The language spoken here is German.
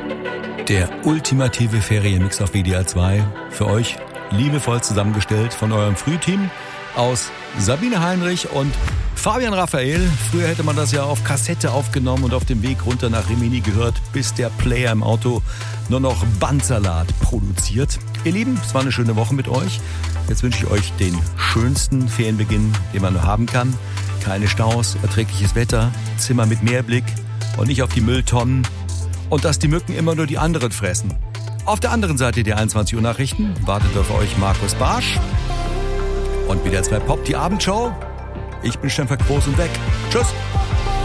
Der ultimative Ferienmix auf WDR 2. Für euch liebevoll zusammengestellt von eurem Frühteam aus Sabine Heinrich und Fabian Raphael. Früher hätte man das ja auf Kassette aufgenommen und auf dem Weg runter nach Rimini gehört, bis der Player im Auto nur noch Bandsalat produziert. Ihr Lieben, es war eine schöne Woche mit euch. Jetzt wünsche ich euch den schönsten Ferienbeginn, den man nur haben kann. Keine Staus, erträgliches Wetter, Zimmer mit Meerblick und nicht auf die Mülltonnen. Und dass die Mücken immer nur die anderen fressen. Auf der anderen Seite der 21 Uhr Nachrichten wartet auf euch Markus Barsch. Und WDR 2 Pop, die Abendshow. Ich bin Stefan Groß und weg. Tschüss.